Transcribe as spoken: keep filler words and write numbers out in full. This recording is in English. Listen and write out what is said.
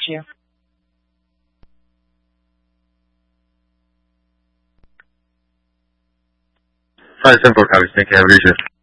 you. five seven four, copy. Thank you. Have a great shift.